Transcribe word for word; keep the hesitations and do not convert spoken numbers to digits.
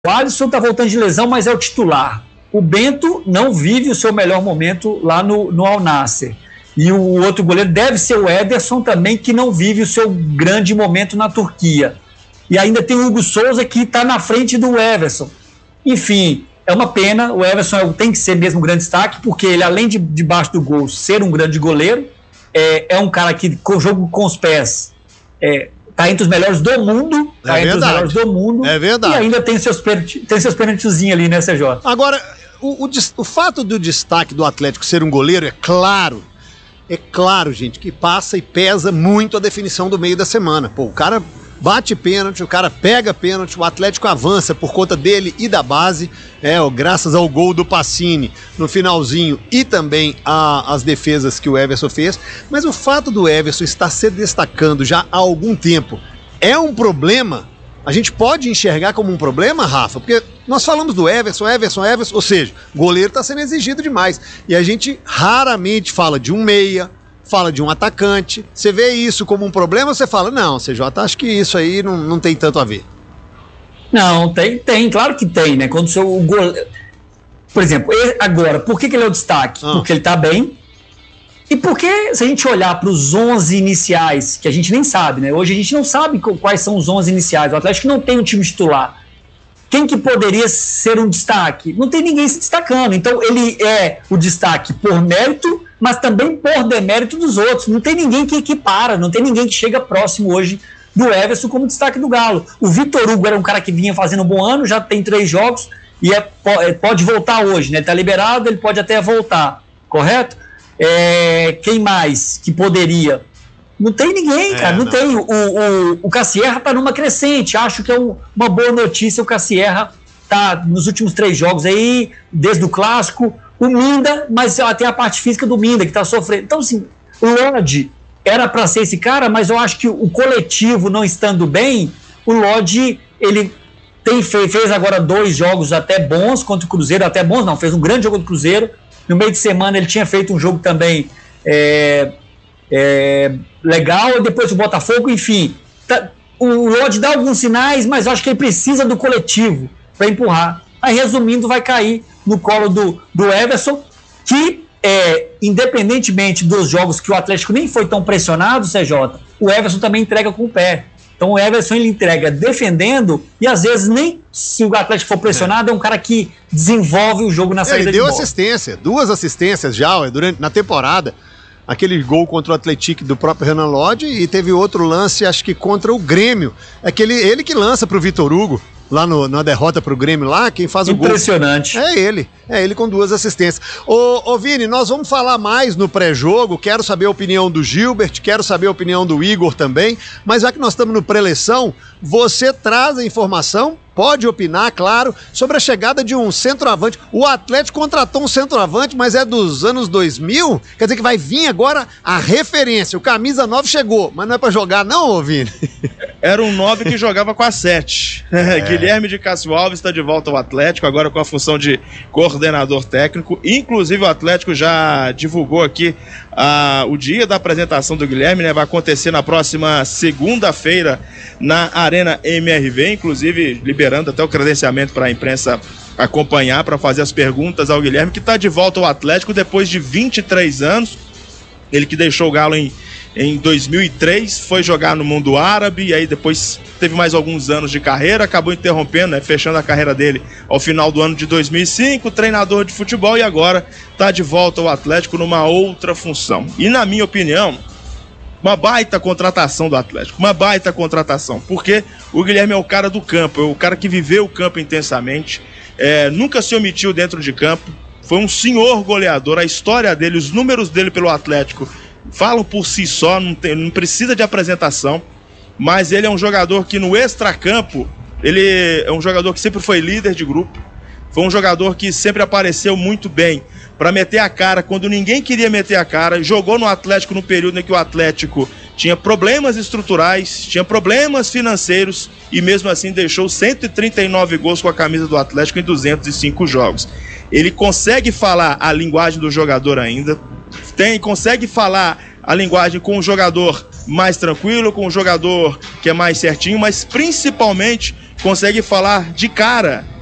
O Alisson está voltando de lesão, mas é o titular. O Bento não vive o seu melhor momento lá no, no Al Nassr. E o outro goleiro deve ser o Ederson também, que não vive o seu grande momento na Turquia. E ainda tem o Hugo Souza, que está na frente do Everson. Enfim, é uma pena. O Everson é, tem que ser mesmo um grande destaque, porque ele, além de debaixo do gol ser um grande goleiro, é, é um cara que, com o jogo com os pés, é, tá entre os melhores do mundo. Tá é entre verdade. os melhores do mundo. É verdade. E ainda tem seus, tem seus pênaltizinhos ali, né, C J? Agora, o, o, o fato do destaque do Atlético ser um goleiro, é claro, é claro, gente, que passa e pesa muito a definição do meio da semana. Pô, o cara bate pênalti, o cara pega pênalti, o Atlético avança por conta dele e da base, é, graças ao gol do Pacini no finalzinho e também a, as defesas que o Everson fez. Mas o fato do Everson estar se destacando já há algum tempo é um problema? A gente pode enxergar como um problema, Rafa? Porque nós falamos do Everson, Everson, Everson, ou seja, o goleiro está sendo exigido demais. E a gente raramente fala de um meia, fala de um atacante. Você vê isso como um problema ou você fala, não, C J, acho que isso aí não, não tem tanto a ver? Não, tem, tem, claro que tem, né? Quando o seu goleiro... Por exemplo, ele, agora, por que, que ele é o destaque? Ah. Porque ele tá bem. E porque, se a gente olhar para os onze iniciais, que a gente nem sabe, né? Hoje a gente não sabe quais são os onze iniciais. O Atlético não tem um time titular. Quem que poderia ser um destaque? Não tem ninguém se destacando. Então, ele é o destaque por mérito, mas também por demérito dos outros. Não tem ninguém que equipara, não tem ninguém que chega próximo hoje do Everson como destaque do Galo. O Vitor Hugo era um cara que vinha fazendo um bom ano, já tem três jogos e é, pode voltar hoje, né? Ele tá liberado, ele pode até voltar, correto? É, quem mais que poderia? Não tem ninguém, cara, é, não, não tem. O, o, o Cassierra tá numa crescente, acho que é um, uma boa notícia. O Cassierra tá nos últimos três jogos aí, desde o Clássico. O Minda, mas tem a parte física do Minda que tá sofrendo. Então, assim, o Lodge era para ser esse cara, mas eu acho que o coletivo não estando bem, o Lodge, ele tem, fez agora dois jogos até bons contra o Cruzeiro, até bons não, fez um grande jogo do Cruzeiro. No meio de semana ele tinha feito um jogo também é, é, legal, e depois o Botafogo, enfim. Tá, o Lodge dá alguns sinais, mas eu acho que ele precisa do coletivo para empurrar. Aí, resumindo, vai cair no colo do, do Everson, que, é, independentemente dos jogos que o Atlético nem foi tão pressionado, C J, o Everson também entrega com o pé. Então o Everson ele entrega defendendo e às vezes nem se o Atlético for pressionado é, é um cara que desenvolve o jogo na saída ele de deu bola. assistência, duas assistências já durante, na temporada. Aquele gol contra o Atlético do próprio Renan Lodge e teve outro lance, acho que contra o Grêmio. Aquele, ele que lança pro Vitor Hugo. Lá no, na derrota pro Grêmio lá, quem faz o gol... Impressionante. É ele, é ele com duas assistências. Ô, ô Vini, nós vamos falar mais no pré-jogo, quero saber a opinião do Gilbert, quero saber a opinião do Igor também, mas já que nós estamos no pré-eleição, você traz a informação, pode opinar, claro, sobre a chegada de um centroavante. O Atlético contratou um centroavante, mas é dos anos dois mil, quer dizer que vai vir agora a referência, o camisa nove chegou, mas não é pra jogar não, ô Vini? Era um nove que jogava com a sete. É. Guilherme de Cássio Alves está de volta ao Atlético, agora com a função de coordenador técnico. Inclusive o Atlético já divulgou aqui ah, o dia da apresentação do Guilherme, né? Vai acontecer na próxima segunda-feira na Arena M R V, inclusive liberando até o credenciamento para a imprensa acompanhar, para fazer as perguntas ao Guilherme, que está de volta ao Atlético depois de vinte e três anos. Ele que deixou o Galo em Em dois mil e três, foi jogar no mundo árabe, e aí depois teve mais alguns anos de carreira, acabou interrompendo, né, fechando a carreira dele ao final do ano de dois mil e cinco, treinador de futebol, e agora está de volta ao Atlético numa outra função. E na minha opinião, uma baita contratação do Atlético, uma baita contratação, porque o Guilherme é o cara do campo, é o cara que viveu o campo intensamente, é, nunca se omitiu dentro de campo, foi um senhor goleador, a história dele, os números dele pelo Atlético falam por si só, não, tem, não precisa de apresentação, mas ele é um jogador que no extracampo, ele é um jogador que sempre foi líder de grupo, foi um jogador que sempre apareceu muito bem para meter a cara quando ninguém queria meter a cara, jogou no Atlético no período em que o Atlético tinha problemas estruturais, tinha problemas financeiros e mesmo assim deixou cento e trinta e nove gols com a camisa do Atlético em duzentos e cinco jogos. Ele consegue falar a linguagem do jogador ainda, tem, consegue falar a linguagem com o jogador mais tranquilo, com o jogador que é mais certinho, mas principalmente consegue falar de cara